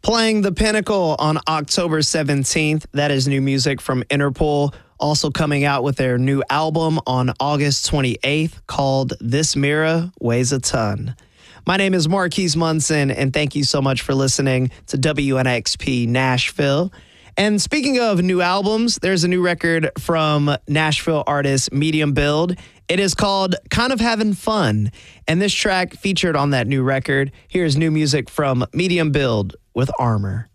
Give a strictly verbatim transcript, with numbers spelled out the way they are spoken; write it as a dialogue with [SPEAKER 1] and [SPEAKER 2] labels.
[SPEAKER 1] Playing the Pinnacle on October seventeenth. That is new music from Interpol. Also coming out with their new album on August twenty-eighth called This Mirror Weighs a Ton. My name is Marquise Munson, and thank you so much for listening to W N X P Nashville. And speaking of new albums, there's a new record from Nashville artist Medium Build. It is called Kind of Having Fun, and this track featured on that new record. Here's new music from Medium Build with Armor.